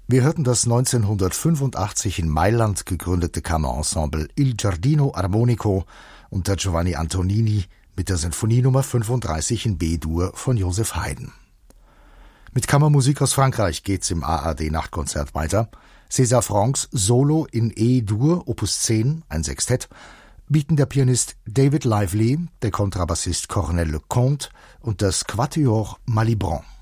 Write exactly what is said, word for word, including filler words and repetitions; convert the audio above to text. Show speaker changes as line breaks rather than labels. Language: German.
Wir hörten das neunzehnhundertfünfundachtzig in Mailand gegründete Kammerensemble Il Giardino Armonico unter Giovanni Antonini mit der Sinfonie Nummer fünfunddreißig in B-Dur von Joseph Haydn. Mit Kammermusik aus Frankreich geht's im A R D-Nachtkonzert weiter. César Franck's Solo in E-Dur, Opus zehn, ein Sextett, bieten der Pianist David Lively, der Kontrabassist Cornel Lecomte und das Quatuor Malibran.